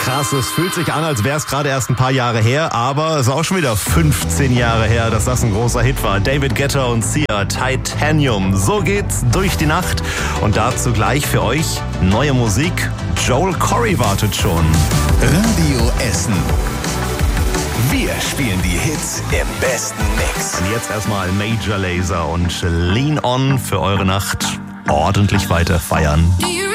Krass, es fühlt sich an, als wäre es gerade erst ein paar Jahre her, aber es ist auch schon wieder 15 Jahre her, dass das ein großer Hit war. David Guetta und Sia, Titanium. So geht's durch die Nacht. Und dazu gleich für euch neue Musik. Joel Corry wartet schon. Radio Essen. Wir spielen die Hits im besten Mix. Und jetzt erstmal Major Lazer und Lean On für eure Nacht ordentlich weiter feiern.